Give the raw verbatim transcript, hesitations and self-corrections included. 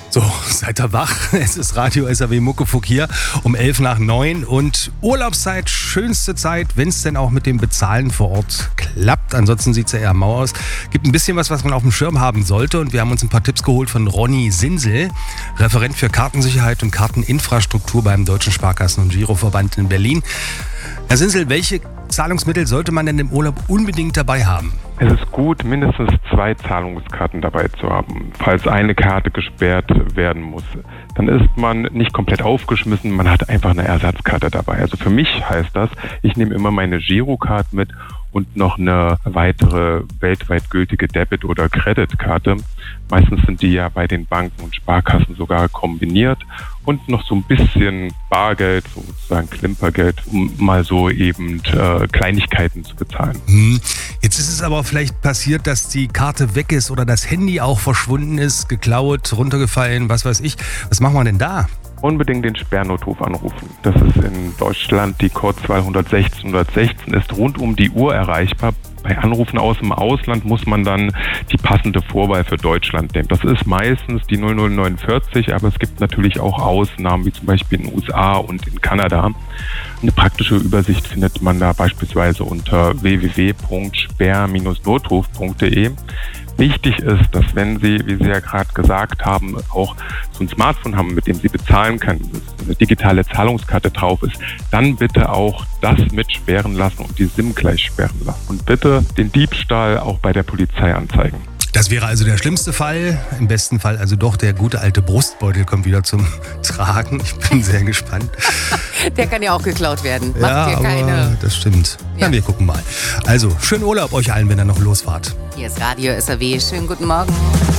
So, seid ihr wach? Es ist Radio S R W Muckefuck hier um elf nach neun und Urlaubszeit, schönste Zeit, wenn es denn auch mit dem Bezahlen vor Ort klappt. Ansonsten sieht es ja eher mau aus. Gibt ein bisschen was, was man auf dem Schirm haben sollte und wir haben uns ein paar Tipps geholt von Ronny Sinsel, Referent für Kartensicherheit und Karteninfrastruktur beim Deutschen Sparkassen- und Giroverband in Berlin. Herr Sinsel, welche Zahlungsmittel sollte man denn im Urlaub unbedingt dabei haben? Es ist gut, mindestens zwei Zahlungskarten dabei zu haben, falls eine Karte gesperrt werden muss. Dann ist man nicht komplett aufgeschmissen, man hat einfach eine Ersatzkarte dabei. Also für mich heißt das, ich nehme immer meine Girocard mit und noch eine weitere weltweit gültige Debit- oder Kreditkarte. Meistens sind die ja bei den Banken und Sparkassen sogar kombiniert und noch so ein bisschen Bargeld, sozusagen Klimpergeld, um mal so eben äh, Kleinigkeiten zu bezahlen. Hm. Jetzt ist es aber vielleicht passiert, dass die Karte weg ist oder das Handy auch verschwunden ist, geklaut, runtergefallen, was weiß ich. Was machen wir denn da? Unbedingt den Sperrnotruf anrufen. Das ist in Deutschland die Kurzwahl eins sechs eins eins sechs, ist rund um die Uhr erreichbar. Bei Anrufen aus dem Ausland muss man dann die passende Vorwahl für Deutschland nehmen. Das ist meistens die null null neunundvierzig, aber es gibt natürlich auch Ausnahmen, wie zum Beispiel in den U S A und in Kanada. Eine praktische Übersicht findet man da beispielsweise unter w w w punkt sperr Bindestrich notruf punkt d e. Wichtig ist, dass wenn Sie, wie Sie ja gerade gesagt haben, auch so ein Smartphone haben, mit dem Sie bezahlen können, dass eine digitale Zahlungskarte drauf ist, dann bitte auch das mitsperren lassen und die SIM gleich sperren lassen. Und bitte den Diebstahl auch bei der Polizei anzeigen. Das wäre also der schlimmste Fall. Im besten Fall also doch der gute alte Brustbeutel kommt wieder zum Tragen. Ich bin sehr gespannt. Der kann ja auch geklaut werden. Macht ja, dir aber keine. Das stimmt. Ja. ja, wir gucken mal. Also, schönen Urlaub euch allen, wenn ihr noch losfahrt. Hier ist Radio S R W. Schönen guten Morgen.